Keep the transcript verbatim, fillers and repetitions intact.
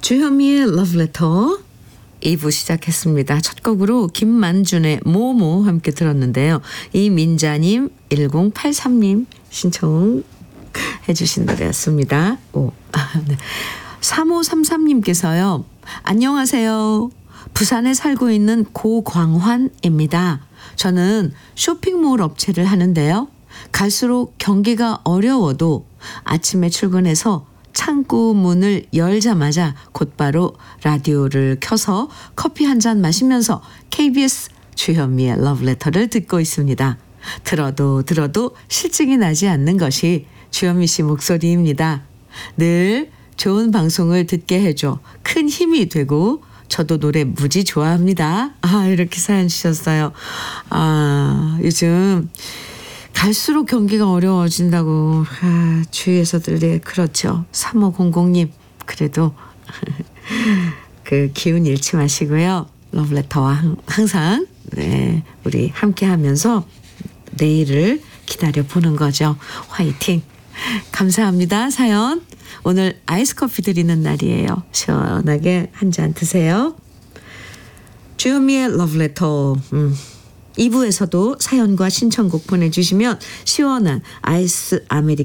주현미의 러브레터 이 부 시작했습니다. 첫 곡으로 김만준의 모모 함께 들었는데요. 이민자님, 일공팔삼님 신청해 주신 노래였습니다. 오. 네. 삼오삼삼님께서요. 안녕하세요. 부산에 살고 있는 고광환입니다. 저는 쇼핑몰 업체를 하는데요. 갈수록 경기가 어려워도 아침에 출근해서 창구 문을 열자마자 곧바로 라디오를 켜서 커피 한 잔 마시면서 케이비에스 주현미의 러브레터를 듣고 있습니다. 들어도 들어도 실증이 나지 않는 것이 주현미 씨 목소리입니다. 늘 좋은 방송을 듣게 해줘 큰 힘이 되고 저도 노래 무지 좋아합니다. 아, 이렇게 사연 주셨어요. 아, 요즘 갈수록 경기가 어려워진다고 아, 주위에서들 네, 그렇죠. 삼오공공님 그래도 그 기운 잃지 마시고요. 러브레터와 항상 네, 우리 함께하면서 내일을 기다려보는 거죠. 화이팅. 감사합니다. 사연. 오늘 아이스 커피 드리는 날이에요. 시원하게 한 잔 드세요. 주현미의 러브레터 음. 이 부에서도 사연과 신청곡 보내주시면 시원한 아이스 아메리카노